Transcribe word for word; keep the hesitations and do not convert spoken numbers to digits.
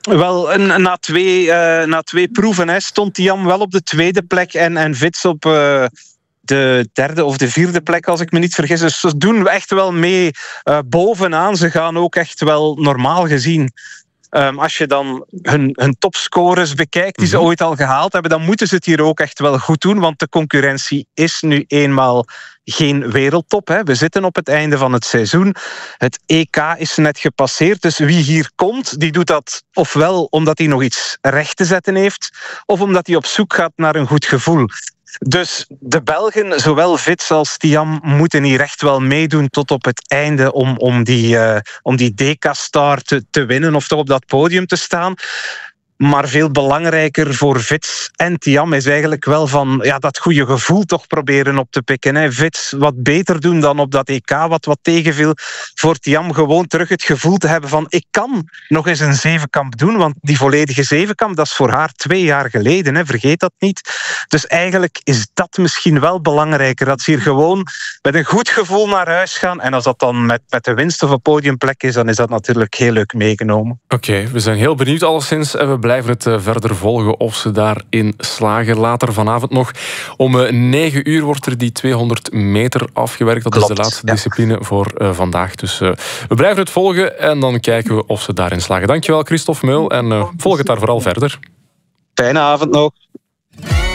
Wel, en, na, twee, uh, na twee proeven hè, stond Thiam wel op de tweede plek en, en Wits op uh, de derde of de vierde plek, als ik me niet vergis. Dus ze doen echt wel mee uh, bovenaan. Ze gaan ook echt wel normaal gezien. Um, als je dan hun, hun topscorers bekijkt die ze ooit al gehaald hebben, dan moeten ze het hier ook echt wel goed doen, want de concurrentie is nu eenmaal geen wereldtop. Hè. We zitten op het einde van het seizoen. Het E K is net gepasseerd, dus wie hier komt, die doet dat ofwel omdat hij nog iets recht te zetten heeft, of omdat hij op zoek gaat naar een goed gevoel. Dus de Belgen, zowel Wits als Thiam, moeten hier echt wel meedoen tot op het einde om, om die, uh, om die D K-star te, te winnen of toch op dat podium te staan. Maar veel belangrijker voor Wits en Thiam is eigenlijk wel van ja, dat goede gevoel toch proberen op te pikken. Hè. Wits wat beter doen dan op dat E K, wat wat tegenviel. Voor Thiam gewoon terug het gevoel te hebben van ik kan nog eens een zevenkamp doen, want die volledige zevenkamp, dat is voor haar twee jaar geleden. Hè. Vergeet dat niet. Dus eigenlijk is dat misschien wel belangrijker. Dat ze hier gewoon met een goed gevoel naar huis gaan. En als dat dan met, met de winst of een podiumplek is, dan is dat natuurlijk heel leuk meegenomen. Oké, okay, we zijn heel benieuwd alleszins en we blijven het verder volgen of ze daarin slagen. Later vanavond nog om negen uur wordt er die tweehonderd meter afgewerkt. Dat Klopt, is de laatste ja. discipline voor uh, vandaag. Dus uh, we blijven het volgen en dan kijken we of ze daarin slagen. Dankjewel Christophe Meul en uh, volg het daar vooral verder. Fijne avond nog.